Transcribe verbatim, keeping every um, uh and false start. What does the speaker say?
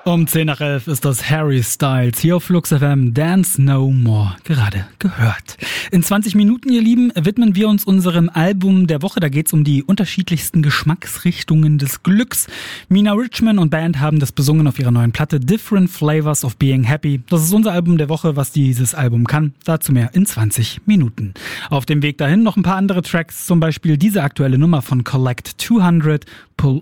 Um zehn nach elf ist das Harry Styles hier auf Flux F M Dance No More gerade gehört. In zwanzig Minuten, ihr Lieben, widmen wir uns unserem Album der Woche. Da geht's um die unterschiedlichsten Geschmacksrichtungen des Glücks. Mina Richman und Band haben das besungen auf ihrer neuen Platte Different Flavors of Being Happy. Das ist unser Album der Woche, was dieses Album kann. Dazu mehr in zwanzig Minuten. Auf dem Weg dahin noch ein paar andere Tracks, zum Beispiel diese aktuelle Nummer von Collect zweihundert, Pull